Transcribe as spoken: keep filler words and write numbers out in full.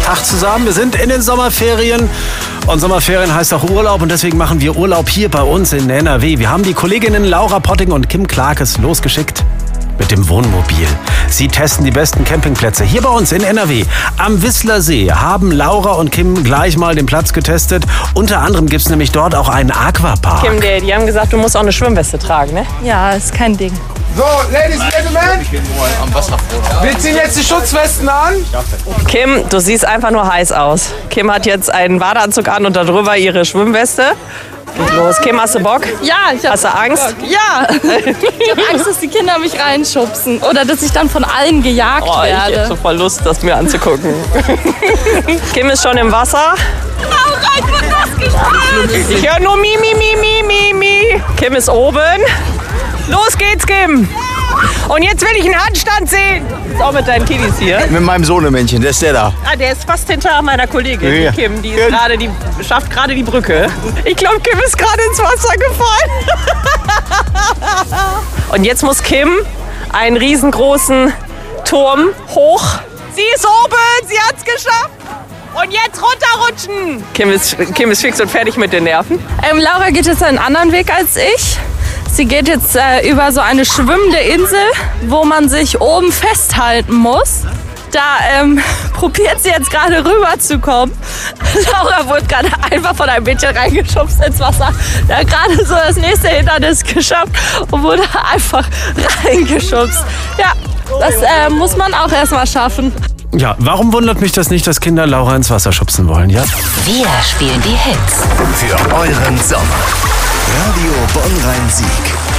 Tag zusammen. Wir sind in den Sommerferien und Sommerferien heißt auch Urlaub und deswegen machen wir Urlaub hier bei uns in N R W. Wir haben die Kolleginnen Laura Potting und Kim Clarkes losgeschickt mit dem Wohnmobil. Sie testen die besten Campingplätze hier bei uns in N R W. Am Whistler See haben Laura und Kim gleich mal den Platz getestet. Unter anderem gibt es nämlich dort auch einen Aquapark. Kim, die, die haben gesagt, du musst auch eine Schwimmweste tragen, ne? Ja, ist kein Ding. So, Ladies and Gentlemen, wir ziehen jetzt die Schutzwesten an. Kim, du siehst einfach nur heiß aus. Kim hat jetzt einen Badeanzug an und darüber ihre Schwimmweste. Geht los. Kim, hast du Bock? Ja, ich hab, Hast du Angst? ja. Ich habe Angst, dass die Kinder mich reinschubsen oder dass ich dann von allen gejagt Oh, ich werde. hätte so voll Lust, das mir anzugucken. Kim ist schon im Wasser. Ich höre nur mi, mi, mi, mi, mi, mi. Kim ist oben. Los geht's, Kim. Und jetzt will ich einen Handstand sehen. Ist auch mit deinen Kiddies hier. Mit meinem Sohnemännchen, der ist der da. Ah, der ist fast hinter meiner Kollegin, Ja. die Kim. Die ist gerade, die schafft gerade die Brücke. Ich glaube, Kim ist gerade ins Wasser gefallen. Und jetzt muss Kim einen riesengroßen Turm hoch. Sie ist oben, sie hat's geschafft. Und jetzt runterrutschen. Kim ist, Kim ist fix und fertig mit den Nerven. Ähm, Laura geht jetzt einen anderen Weg als ich. Sie geht jetzt äh, über so eine schwimmende Insel, wo man sich oben festhalten muss. Da ähm, probiert sie jetzt gerade rüber zu kommen. Laura wurde gerade einfach von einem Mädchen reingeschubst ins Wasser. Der hat gerade so das nächste Hindernis geschafft und wurde einfach reingeschubst. Ja, das äh, muss man auch erstmal schaffen. Ja, warum wundert mich das nicht, dass Kinder Laura ins Wasser schubsen wollen, ja? Wir spielen die Hits. Für euren Sommer. Radio Bonn-Rhein-Sieg.